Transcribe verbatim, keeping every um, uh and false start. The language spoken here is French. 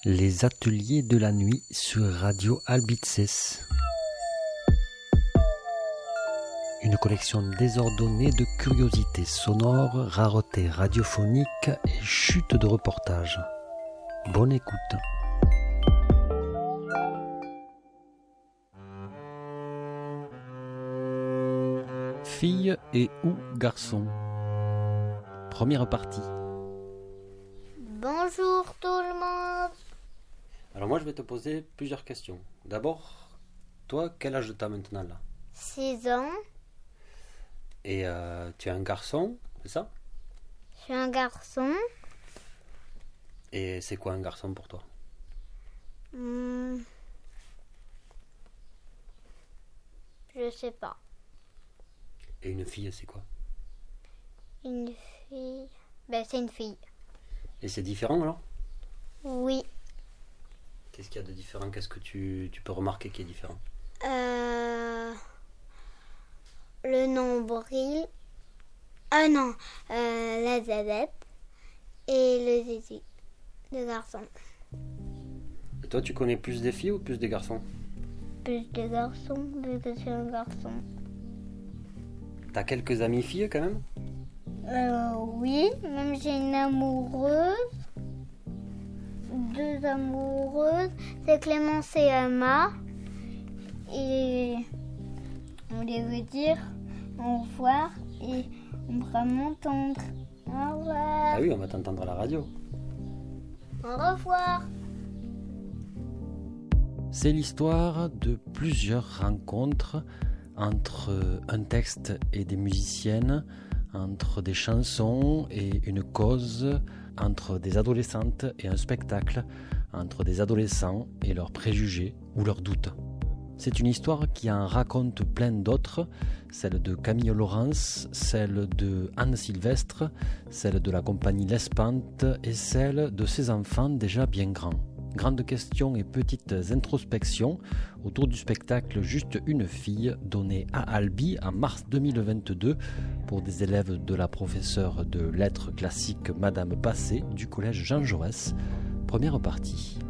Les ateliers de la nuit sur Radio Albitses. Une collection désordonnée de curiosités sonores, raretés radiophoniques et chutes de reportages. Bonne écoute. Filles et ou garçons. Première partie. Bonjour tout le monde. Alors moi je vais te poser plusieurs questions. D'abord, toi quel âge t'as maintenant là? six ans. Et euh, tu es un garçon, c'est ça? Je suis un garçon. Et c'est quoi un garçon pour toi? Hmm. Je sais pas. Et une fille c'est quoi? Une fille. Ben c'est une fille. Et c'est différent alors? Oui. Qu'est-ce qu'il y a de différent? Qu'est-ce que tu, tu peux remarquer qui est différent? Euh... Le nombril. Ah non, euh, la zazette et le zizi de garçon. Et toi tu connais plus des filles ou plus des garçons? Plus de garçons, vu que je suis un garçon. T'as quelques amies filles quand même? Euh, oui, même j'ai une amoureuse. Deux amoureuses, c'est Clémence et Emma. Et on les veut dire au revoir et on va m'entendre. Au revoir. Ah oui, on va t'entendre à la radio. Au revoir. C'est l'histoire de plusieurs rencontres entre un texte et des musiciennes, entre des chansons et une cause, entre des adolescentes et un spectacle, entre des adolescents et leurs préjugés ou leurs doutes. C'est une histoire qui en raconte plein d'autres, celle de Camille Laurence, celle de Anne Sylvestre, celle de la compagnie L'Espante et celle de ses enfants déjà bien grands. Grandes questions et petites introspections autour du spectacle Juste une fille donné à Albi en mars deux mille vingt-deux pour des élèves de la professeure de lettres classiques Madame Passé du collège Jean Jaurès. Première partie.